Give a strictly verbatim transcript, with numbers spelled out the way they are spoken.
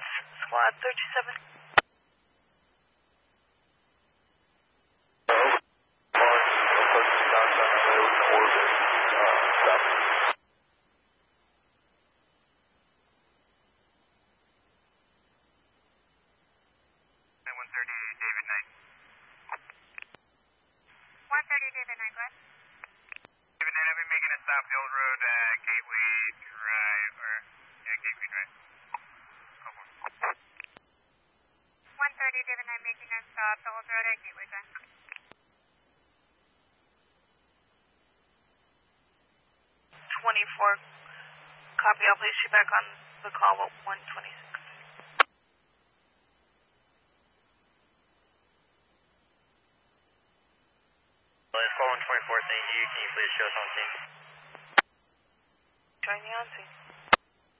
Squad thirty-seven. one thirty David Knight. one thirty David Knight, what? David Knight, I'll be making a stop Hill Road, uh, Gateway Drive, or, yeah, Gateway Drive. one thirty David Knight making a stop, the Old Road at Gateway Drive. twenty-four. Copy, I'll place you back on the call at one twenty-six. It's call one twenty-four, thank you. Can you please show us on scene? Join me on scene.